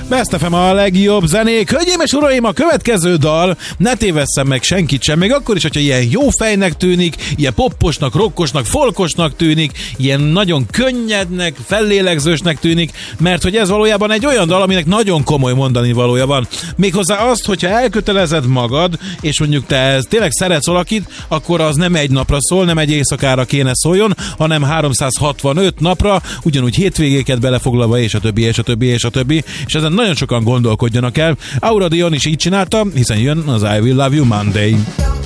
Best FM a legjobb zenék. Hölgyeim és uraim, a következő dal, ne tévesszem meg senkit sem, még akkor is, hogyha ilyen jó fejnek tűnik, ilyen popposnak, rockosnak, folkosnak tűnik, ilyen nagyon könnyednek, fellélegzősnek tűnik, mert hogy ez valójában egy olyan dal, aminek nagyon komoly mondani valója van. Méghozzá azt, hogyha elkötelezed magad, és mondjuk te tényleg szeretsz valakit, akkor az nem egy napra szól, nem egy éjszakára kéne szóljon, hanem 365 napra, ugyanúgy hétvégéket belefoglalva, és a többi, és a többi, és a többi, és ezen nagyon sokan gondolkodjanak el. Aura Dion is így csinálta, hiszen jön az I Will Love You Monday.